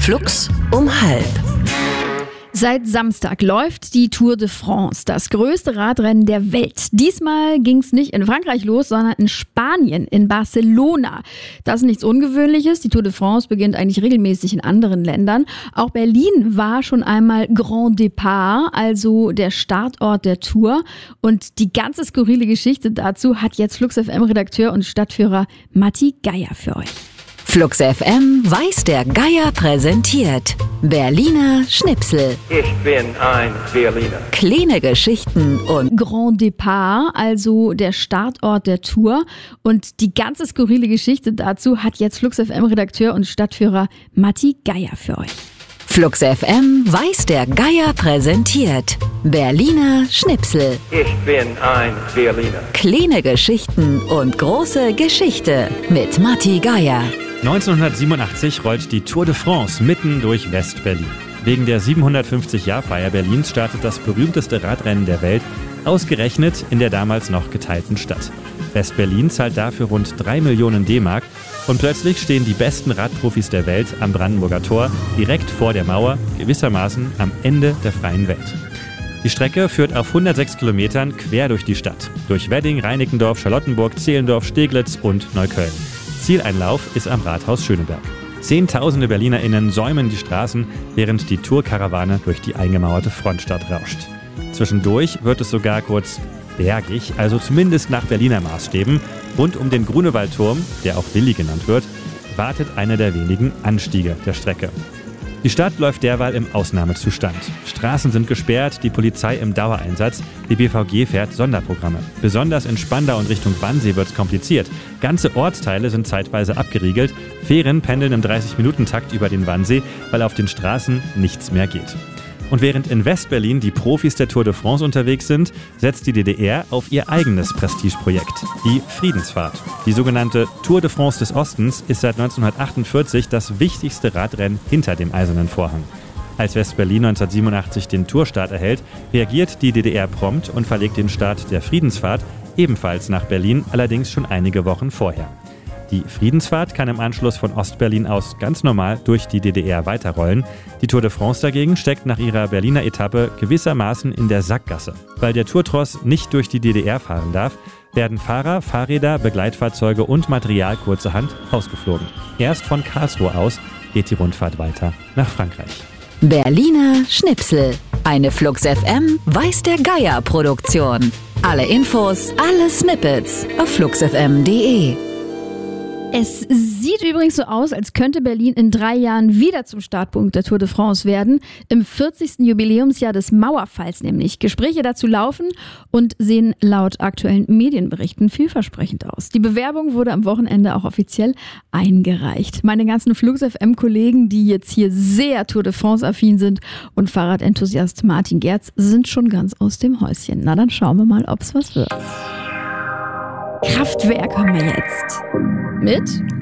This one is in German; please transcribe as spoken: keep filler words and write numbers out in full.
Flux um halb. Seit Samstag läuft die Tour de France, das größte Radrennen der Welt. Diesmal ging es nicht in Frankreich los, sondern in Spanien, in Barcelona. Das ist nichts Ungewöhnliches. Die Tour de France beginnt eigentlich regelmäßig in anderen Ländern. Auch Berlin war schon einmal Grand Départ, also der Startort der Tour. Und die ganze skurrile Geschichte dazu hat jetzt Flux F M-Redakteur und Stadtführer Matti Geier für euch. Flux F M weiß der Geier präsentiert. Berliner Schnipsel. Ich bin ein Berliner. Kleine Geschichten und Grand Départ, also der Startort der Tour. Und die ganze skurrile Geschichte dazu hat jetzt Flux F M-Redakteur und Stadtführer Matti Geier für euch. Flux F M weiß der Geier präsentiert. Berliner Schnipsel. Ich bin ein Berliner. Kleine Geschichten und große Geschichte mit Matti Geier. neunzehnhundertsiebenundachtzig rollt die Tour de France mitten durch West-Berlin. Wegen der siebenhundertfünfzig-Jahr-Feier Berlins startet das berühmteste Radrennen der Welt, ausgerechnet in der damals noch geteilten Stadt. West-Berlin zahlt dafür rund drei Millionen D-Mark und plötzlich stehen die besten Radprofis der Welt am Brandenburger Tor, direkt vor der Mauer, gewissermaßen am Ende der freien Welt. Die Strecke führt auf hundertsechs Kilometern quer durch die Stadt, durch Wedding, Reinickendorf, Charlottenburg, Zehlendorf, Steglitz und Neukölln. Zieleinlauf ist am Rathaus Schöneberg. Zehntausende BerlinerInnen säumen die Straßen, während die Tourkarawane durch die eingemauerte Frontstadt rauscht. Zwischendurch wird es sogar kurz bergig, also zumindest nach Berliner Maßstäben. Rund um den Grunewaldturm, der auch Willi genannt wird, wartet einer der wenigen Anstiege der Strecke. Die Stadt läuft derweil im Ausnahmezustand. Straßen sind gesperrt, die Polizei im Dauereinsatz, die B V G fährt Sonderprogramme. Besonders in Spandau und Richtung Wannsee wird es kompliziert. Ganze Ortsteile sind zeitweise abgeriegelt. Fähren pendeln im dreißig-Minuten-Takt über den Wannsee, weil auf den Straßen nichts mehr geht. Und während in West-Berlin die Profis der Tour de France unterwegs sind, setzt die D D R auf ihr eigenes Prestigeprojekt, die Friedensfahrt. Die sogenannte Tour de France des Ostens ist seit neunzehnhundertachtundvierzig das wichtigste Radrennen hinter dem Eisernen Vorhang. Als West-Berlin neunzehnhundertsiebenundachtzig den Tourstart erhält, reagiert die D D R prompt und verlegt den Start der Friedensfahrt ebenfalls nach Berlin, allerdings schon einige Wochen vorher. Die Friedensfahrt kann im Anschluss von Ostberlin aus ganz normal durch die D D R weiterrollen. Die Tour de France dagegen steckt nach ihrer Berliner Etappe gewissermaßen in der Sackgasse. Weil der Tourtross nicht durch die D D R fahren darf, werden Fahrer, Fahrräder, Begleitfahrzeuge und Material kurzerhand ausgeflogen. Erst von Karlsruhe aus geht die Rundfahrt weiter nach Frankreich. Berliner Schnipsel. Eine Flux F M weiß der Geier Produktion. Alle Infos, alle Snippets auf flux f m punkt d e. Es sieht übrigens so aus, als könnte Berlin in drei Jahren wieder zum Startpunkt der Tour de France werden. Im vierzigsten Jubiläumsjahr des Mauerfalls nämlich. Gespräche dazu laufen und sehen laut aktuellen Medienberichten vielversprechend aus. Die Bewerbung wurde am Wochenende auch offiziell eingereicht. Meine ganzen Flux F M-Kollegen, die jetzt hier sehr Tour de France-affin sind und Fahrradenthusiast Martin Gerz, sind schon ganz aus dem Häuschen. Na, dann schauen wir mal, ob es was wird. Kraftwerk haben wir jetzt. Mit